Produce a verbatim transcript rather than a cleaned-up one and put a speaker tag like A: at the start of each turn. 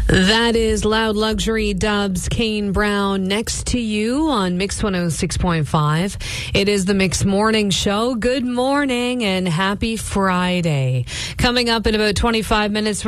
A: That is Loud Luxury Dubs, Kane Brown, next to you on Mix one oh six point five. It is the Mix Morning Show. Good morning and happy Friday. Coming up in about twenty-five minutes,